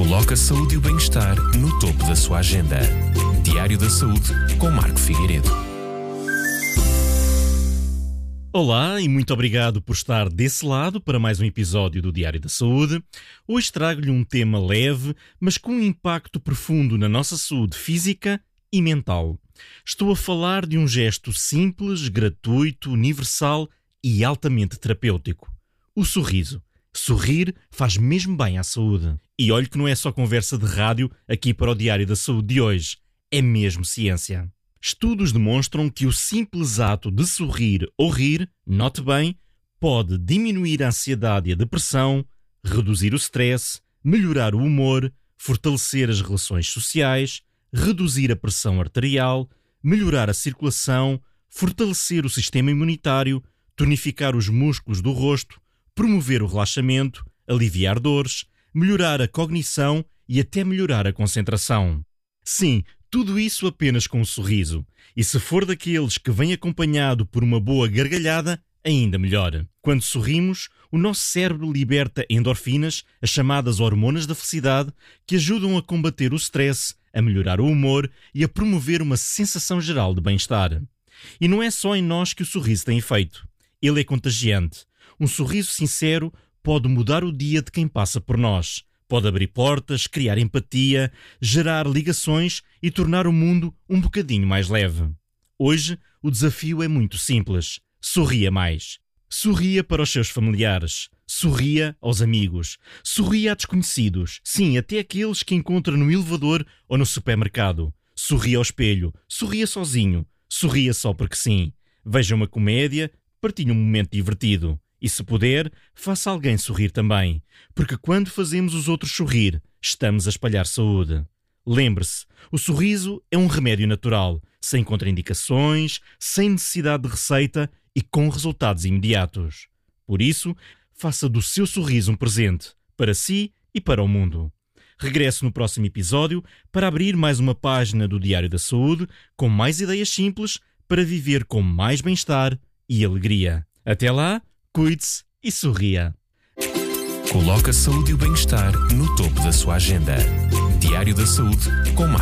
Coloca a saúde e o bem-estar no topo da sua agenda. Diário da Saúde com Marco Figueiredo. Olá e muito obrigado por estar desse lado para mais um episódio do Diário da Saúde. Hoje trago-lhe um tema leve, mas com um impacto profundo na nossa saúde física e mental. Estou a falar de um gesto simples, gratuito, universal e altamente terapêutico. O sorriso. Sorrir faz mesmo bem à saúde. E olhe que não é só conversa de rádio aqui para o Diário da Saúde de hoje. É mesmo ciência. Estudos demonstram que o simples ato de sorrir ou rir, note bem, pode diminuir a ansiedade e a depressão, reduzir o stress, melhorar o humor, fortalecer as relações sociais, reduzir a pressão arterial, melhorar a circulação, fortalecer o sistema imunitário, tonificar os músculos do rosto, promover o relaxamento, aliviar dores, melhorar a cognição e até melhorar a concentração. Sim, tudo isso apenas com um sorriso. E se for daqueles que vem acompanhado por uma boa gargalhada, ainda melhor. Quando sorrimos, o nosso cérebro liberta endorfinas, as chamadas hormonas da felicidade, que ajudam a combater o stress, a melhorar o humor e a promover uma sensação geral de bem-estar. E não é só em nós que o sorriso tem efeito. Ele é contagiante. Um sorriso sincero pode mudar o dia de quem passa por nós. Pode abrir portas, criar empatia, gerar ligações e tornar o mundo um bocadinho mais leve. Hoje, o desafio é muito simples. Sorria mais. Sorria para os seus familiares. Sorria aos amigos. Sorria a desconhecidos. Sim, até aqueles que encontra no elevador ou no supermercado. Sorria ao espelho. Sorria sozinho. Sorria só porque sim. Veja uma comédia, partilhe um momento divertido. E se puder, faça alguém sorrir também. Porque quando fazemos os outros sorrir, estamos a espalhar saúde. Lembre-se, o sorriso é um remédio natural, sem contraindicações, sem necessidade de receita e com resultados imediatos. Por isso, faça do seu sorriso um presente, para si e para o mundo. Regresso no próximo episódio para abrir mais uma página do Diário da Saúde com mais ideias simples para viver com mais bem-estar e alegria. Até lá, cuide-se e sorria. Coloca a saúde e o bem-estar no topo da sua agenda. Diário da Saúde com Marco